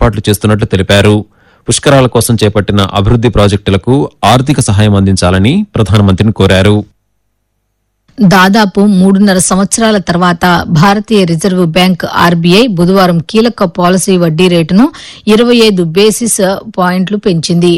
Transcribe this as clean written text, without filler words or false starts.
ఏర్పాట్లు చేస్తున్నట్లు తెలిపారు. పుష్కరాల కోసం చేపట్టిన అభివృద్ది ప్రాజెక్టులకు ఆర్థిక సహాయం అందించాలని ప్రధానమంత్రిని కోరారు. దాదాపు 3.5 సంవత్సరాల తర్వాత భారతీయ రిజర్వ్ బ్యాంక్ ఆర్బీఐ బుధవారం కీలక పాలసీ వడ్డీ రేటును 25 బేసిస్ పాయింట్లు పెంచింది.